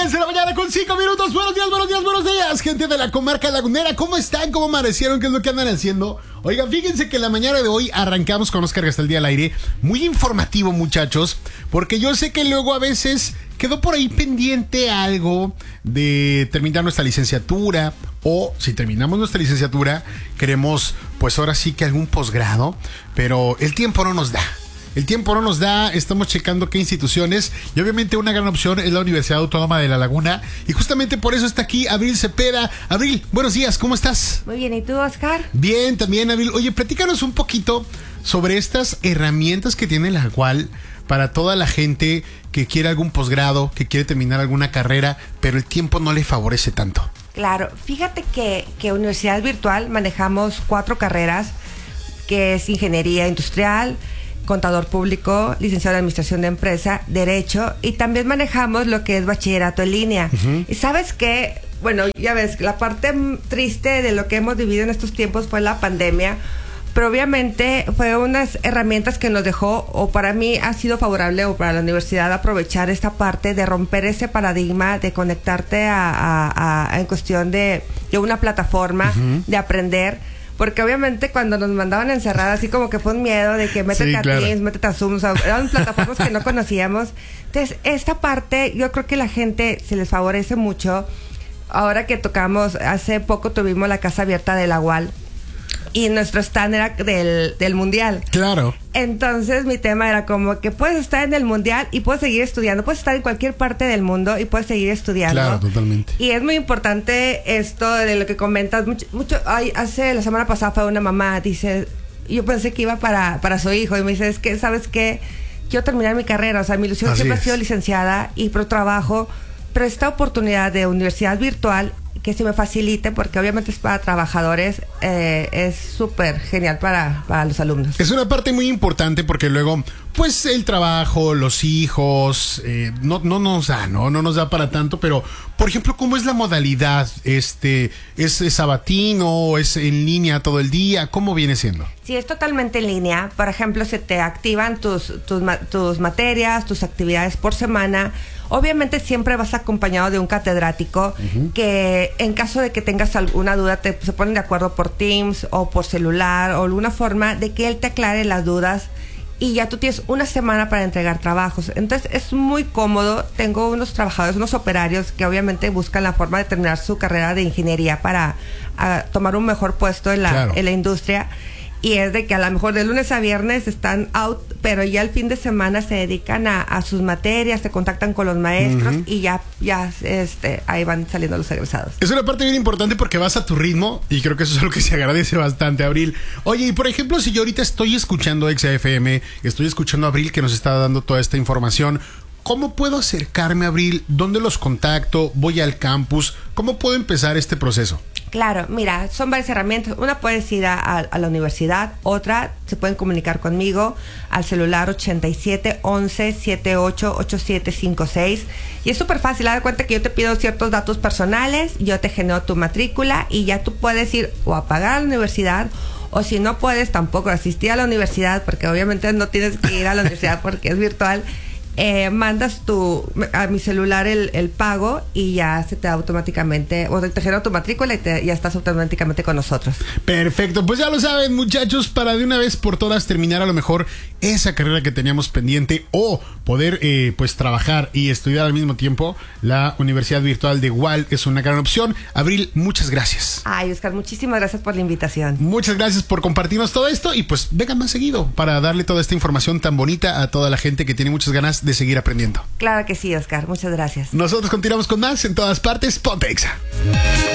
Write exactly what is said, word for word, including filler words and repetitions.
diez de la mañana con cinco minutos. Buenos días, buenos días, buenos días, gente de la comarca lagunera. ¿Cómo están? ¿Cómo amanecieron? ¿Qué es lo que andan haciendo? Oigan, fíjense que la mañana de hoy arrancamos con Oscar Gastaldía al aire. Muy informativo, muchachos, porque yo sé que luego a veces quedó por ahí pendiente algo de terminar nuestra licenciatura, o si terminamos nuestra licenciatura, queremos pues ahora sí que algún posgrado, pero el tiempo no nos da. El tiempo no nos da, estamos checando qué instituciones, y obviamente una gran opción es la Universidad Autónoma de La Laguna, y justamente por eso está aquí Abril Cepeda. Abril, buenos días, ¿cómo estás? Muy bien, ¿y tú, Oscar? Bien, también, Abril. Oye, platícanos un poquito sobre estas herramientas que tiene la U A L para toda la gente que quiere algún posgrado, que quiere terminar alguna carrera, pero el tiempo no le favorece tanto. Claro, fíjate que, que Universidad Virtual manejamos cuatro carreras, que es Ingeniería Industrial, Contador Público, Licenciado en Administración de Empresa, Derecho, y también manejamos lo que es Bachillerato en línea. Uh-huh. Y sabes que, bueno, ya ves, la parte triste de lo que hemos vivido en estos tiempos fue la pandemia, pero obviamente fue unas herramientas que nos dejó, o para mí ha sido favorable, o para la universidad, aprovechar esta parte de romper ese paradigma de conectarte a, a, a en cuestión de, de una plataforma, uh-huh, de aprender. Porque obviamente cuando nos mandaban a encerrar, así como que fue un miedo de que métete, sí, a claro, Teams, métete a Zoom, o sea, eran plataformas que no conocíamos. Entonces, esta parte yo creo que la gente se les favorece mucho. Ahora que tocamos, hace poco tuvimos la casa abierta de la U A L, y nuestro stand era del, del Mundial. Claro. Entonces mi tema era como que puedes estar en el Mundial y puedes seguir estudiando. Puedes estar en cualquier parte del mundo y puedes seguir estudiando. Claro, totalmente. Y es muy importante esto de lo que comentas. Mucho, mucho ay, hace la semana pasada fue una mamá, dice, yo pensé que iba para, para su hijo. Y me dice, es que, ¿sabes qué? Quiero terminar mi carrera. O sea, mi ilusión Así siempre es. ha sido licenciada y pro trabajo. Pero esta oportunidad de universidad virtual, que se me facilite, porque obviamente es para trabajadores, eh, es súper genial para, para los alumnos. Es una parte muy importante porque luego, pues el trabajo, los hijos, eh, no, no nos da, ¿no? No nos da para tanto, pero, por ejemplo, ¿cómo es la modalidad? Este, ¿es, es sabatino? ¿Es en línea todo el día? ¿Cómo viene siendo? Sí, es totalmente en línea. Por ejemplo, se te activan tus, tus, tus materias, tus actividades por semana. Obviamente siempre vas acompañado de un catedrático, uh-huh, que en caso de que tengas alguna duda te, se ponen de acuerdo por Teams o por celular o alguna forma de que él te aclare las dudas, y ya tú tienes una semana para entregar trabajos. Entonces es muy cómodo. Tengo unos trabajadores, unos operarios que obviamente buscan la forma de terminar su carrera de ingeniería para a, tomar un mejor puesto en la, claro, en la industria. Y es de que a lo mejor de lunes a viernes están out, pero ya el fin de semana se dedican a, a sus materias, se contactan con los maestros, uh-huh, y ya, ya este, ahí van saliendo los egresados. Es una parte bien importante porque vas a tu ritmo, y creo que eso es lo que se agradece bastante, Abril. Oye, y por ejemplo, si yo ahorita estoy escuchando Exa F M, estoy escuchando a Abril que nos está dando toda esta información, ¿cómo puedo acercarme, Abril? ¿Dónde los contacto? ¿Voy al campus? ¿Cómo puedo empezar este proceso? Claro, mira, son varias herramientas. Una, puedes ir a, a, a la universidad. Otra, se pueden comunicar conmigo al celular ochenta y siete, once, setenta y ocho, ochenta y siete cincuenta y seis. Y es súper fácil. Haz de cuenta que yo te pido ciertos datos personales, yo te genero tu matrícula y ya tú puedes ir o a pagar a la universidad, o si no puedes tampoco asistir a la universidad, porque obviamente no tienes que ir a la universidad porque es virtual. Eh, mandas tu, a mi celular el, el pago y ya se te da automáticamente, o te genera tu matrícula y te, ya estás automáticamente con nosotros. Perfecto, pues ya lo saben, muchachos, para de una vez por todas terminar a lo mejor esa carrera que teníamos pendiente, o poder eh, pues trabajar y estudiar al mismo tiempo, la Universidad Virtual de U A L es una gran opción. Abril, muchas gracias. Ay, Oscar, muchísimas gracias por la invitación. Muchas gracias por compartirnos todo esto, y pues vengan más seguido para darle toda esta información tan bonita a toda la gente que tiene muchas ganas de seguir aprendiendo. Claro que sí, Oscar, muchas gracias. Nosotros continuamos con más en todas partes. Ponte Exa.